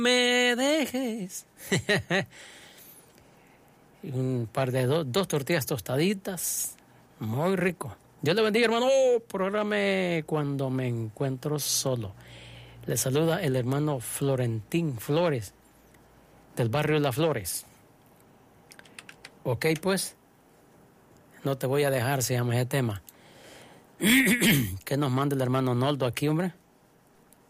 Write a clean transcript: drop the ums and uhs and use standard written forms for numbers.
me dejes. Y un par de dos tortillas tostaditas, muy rico. Dios le bendiga, hermano. Programe cuando me encuentro solo. Le saluda el hermano Florentín Flores, del barrio Las Flores. Ok, pues, no te voy a dejar, se llama ese tema. Que nos manda el hermano Noldo aquí, hombre.